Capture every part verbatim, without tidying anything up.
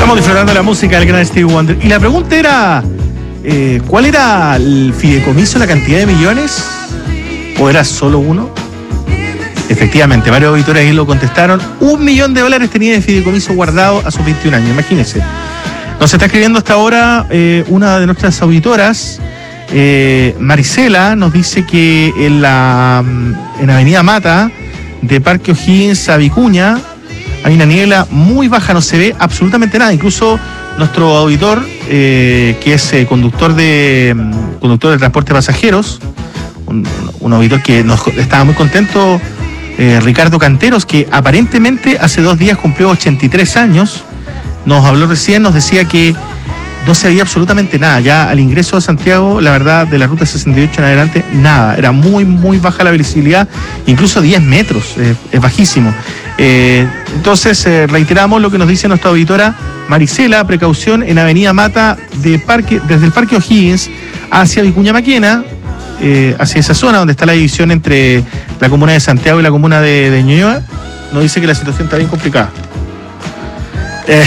Estamos disfrutando de la música del gran Stevie Wonder. Y la pregunta era, eh, ¿cuál era el fideicomiso, la cantidad de millones? ¿O era solo uno? Efectivamente, varios auditores ahí lo contestaron. Un millón de dólares tenía de fideicomiso guardado a sus veintiún años, imagínense. Nos está escribiendo hasta ahora eh, una de nuestras auditoras, eh, Marisela, nos dice que en la en Avenida Mata, de Parque O'Higgins a Vicuña, hay una niebla muy baja, no se ve absolutamente nada. Incluso nuestro auditor, eh, que es eh, conductor de conductor de transporte de pasajeros, un, un auditor que nos estaba muy contento, eh, Ricardo Canteros, que aparentemente hace dos días cumplió ochenta y tres años, nos habló recién, nos decía que no se veía absolutamente nada. Ya al ingreso a Santiago, la verdad, de la ruta sesenta y ocho en adelante, nada. Era muy, muy baja la visibilidad, incluso diez metros, eh, es bajísimo. Eh, entonces, eh, reiteramos lo que nos dice nuestra auditora Marisela: precaución en Avenida Mata, de parque, desde el Parque O'Higgins hacia Vicuña Maquena, eh, hacia esa zona donde está la división entre la comuna de Santiago y la comuna de, de Ñuñoa. Nos dice que la situación está bien complicada. Eh,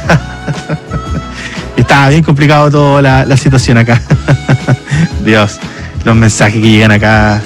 Está bien complicado toda la, la situación acá. Dios, los mensajes que llegan acá.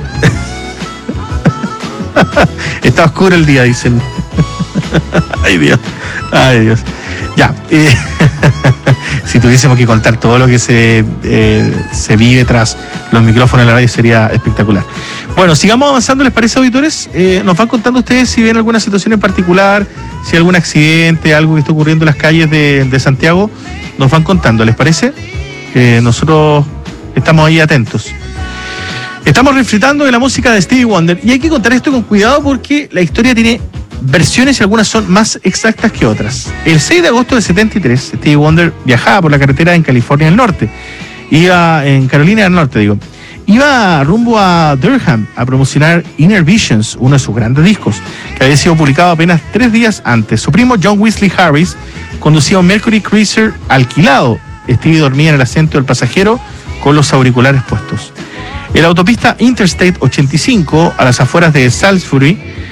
Está oscuro el día, dicen. Ay, Dios. Ay, Dios. Ya. Eh, si tuviésemos que contar todo lo que se, eh, se vive tras los micrófonos de la radio, sería espectacular. Bueno, sigamos avanzando, ¿les parece, auditores? Eh, nos van contando ustedes si ven alguna situación en particular, si hay algún accidente, algo que está ocurriendo en las calles de, de Santiago. Nos van contando, ¿les parece? Eh, nosotros estamos ahí atentos. Estamos refritando de la música de Stevie Wonder, y hay que contar esto con cuidado porque la historia tiene versiones y algunas son más exactas que otras. El seis de agosto de setenta y tres, Stevie Wonder viajaba por la carretera en California del Norte. Iba en Carolina del Norte, digo. Iba rumbo a Durham a promocionar Inner Visions, uno de sus grandes discos, que había sido publicado apenas tres días antes. Su primo John Wesley Harris conducía un Mercury Cruiser alquilado. Stevie dormía en el asiento del pasajero con los auriculares puestos. En la autopista Interstate ochenta y cinco, a las afueras de Salisbury,